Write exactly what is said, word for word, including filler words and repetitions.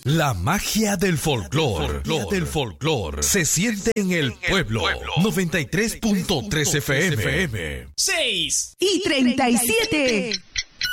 La magia del folclor, del folclor, se siente en el pueblo. noventa y tres punto tres F M. seis y treinta y siete.